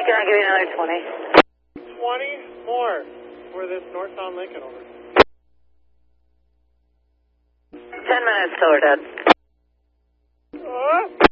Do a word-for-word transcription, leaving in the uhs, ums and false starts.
Can I give you another twenty? twenty more for this northbound Lincoln, over. Ten minutes till we're dead. Uh?